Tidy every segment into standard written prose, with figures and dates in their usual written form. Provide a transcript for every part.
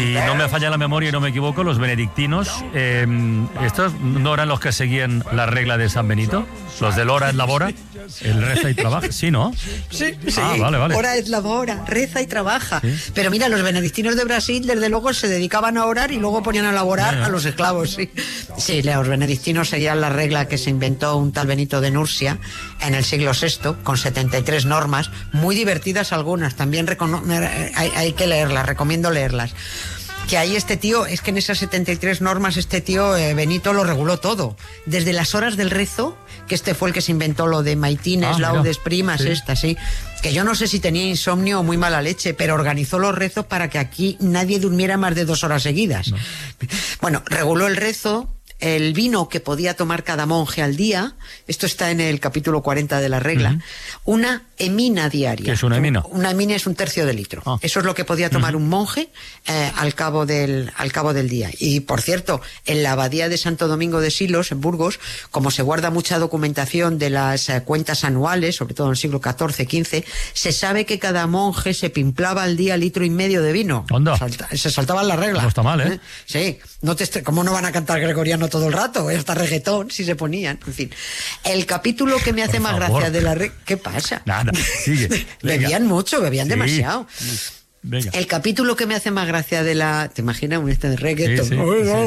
Si no me falla la memoria y no me equivoco, los benedictinos, ¿estos no eran los que seguían la regla de San Benito? ¿Los del ora et labora? ¿El reza y trabaja? Sí, ¿no? Sí. Vale. Ora et labora, reza y trabaja. Sí. Pero mira, los benedictinos de Brasil, desde luego, se dedicaban a orar y luego ponían a laborar a los esclavos, sí. Sí, los benedictinos seguían la regla que se inventó un tal Benito de Nursia en el siglo VI, con 73 normas, muy divertidas algunas, también hay que leerlas, recomiendo leerlas. Que ahí este tío, es que en esas 73 normas este tío, Benito, lo reguló todo. Desde las horas del rezo, que este fue el que se inventó lo de maitines, laudes, primas, sí. Que yo no sé si tenía insomnio o muy mala leche, pero organizó los rezos para que aquí nadie durmiera más de 2 horas seguidas. No. Bueno, reguló el rezo, el vino que podía tomar cada monje al día, esto está en el capítulo 40 de la regla, una emina diaria. ¿Qué es una emina? Una emina es 1/3 de litro. Eso es lo que podía tomar un monje al cabo del día. Y, por cierto, en la abadía de Santo Domingo de Silos, en Burgos, como se guarda mucha documentación de las cuentas anuales, sobre todo en el siglo XIV, XV, se sabe que cada monje se pimplaba al día 1,5 litros de vino. ¿Onda? Se saltaban la regla. No está mal, ¿eh? Sí. ¿Cómo no van a cantar gregoriano todo el rato? Hasta reggaetón, si se ponían. En fin. El capítulo que me hace más gracia de la regla... ¿Qué pasa? Nada, sigue. Bebían mucho, bebían demasiado. Venga. El capítulo que me hace más gracia de la... ¿Te imaginas un de reggaetón? Sí.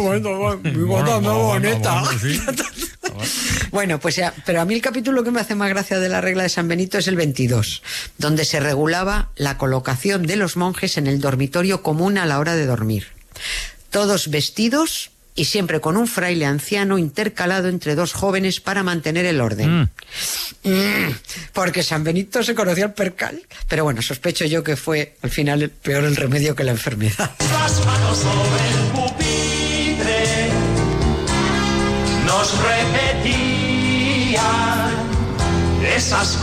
Bueno, pues ya, pero a mí el capítulo que me hace más gracia de la regla de San Benito es el 22, donde se regulaba la colocación de los monjes en el dormitorio común a la hora de dormir. Todos vestidos y siempre con un fraile anciano intercalado entre 2 jóvenes para mantener el orden. Porque San Benito se conocía el percal. Pero bueno, sospecho yo que fue al final peor el remedio que la enfermedad. Las manos sobre el pupitre nos repetían esas